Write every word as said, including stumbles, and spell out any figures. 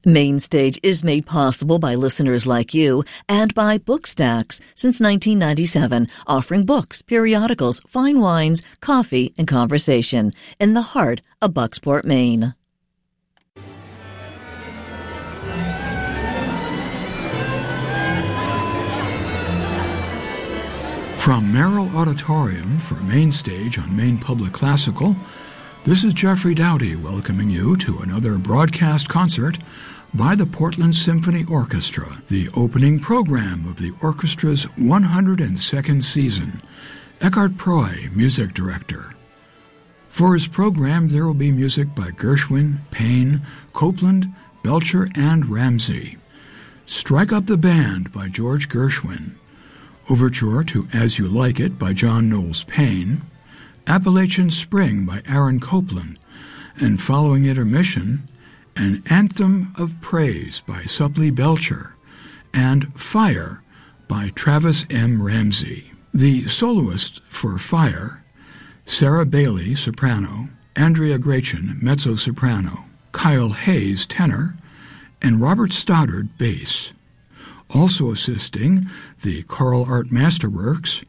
Mainstage is made possible by listeners like you and by Bookstacks since nineteen ninety-seven, offering books, periodicals, fine wines, coffee, and conversation in the heart of Bucksport, Maine. From Merrill Auditorium for Mainstage on Maine Public Classical, this is Jeffrey Dowdy welcoming you to another broadcast concert by the Portland Symphony Orchestra, the opening program of the orchestra's one hundred second season. Eckhart Proy, music director. For his program, there will be music by Gershwin, Payne, Copland, Belcher, and Ramsey. Strike Up the Band by George Gershwin. Overture to As You Like It by John Knowles Payne. Appalachian Spring by Aaron Copland. And following intermission, An Anthem of Praise by Suplee Belcher, and Fire by Travis M. Ramsey. The soloists for Fire, Sarah Bailey, soprano, Andrea Grachin, mezzo-soprano, Kyle Hayes, tenor, and Robert Stoddard, bass. Also assisting the Choral Art Masterworks,